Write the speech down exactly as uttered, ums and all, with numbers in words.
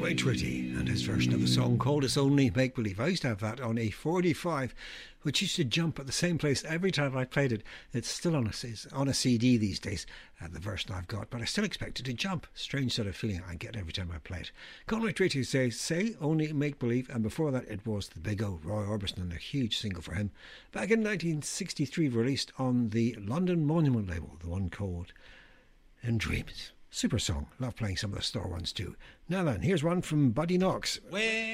Conway Twitty and his version of the song called It's Only Make Believe. I used to have that on a forty-five, which used to jump at the same place every time I played it. It's still on a, it's on a C D these days, uh, the version I've got, but I still expect it to jump. Strange sort of feeling I get every time I play it. Conway Twitty says, Say Only Make Believe, and before that it was the big O, Roy Orbison, and a huge single for him. Back in nineteen sixty-three, released on the London Monument label, the one called In Dreams. Super song. Love playing some of the store ones too. Now then, here's one from Buddy Knox. Where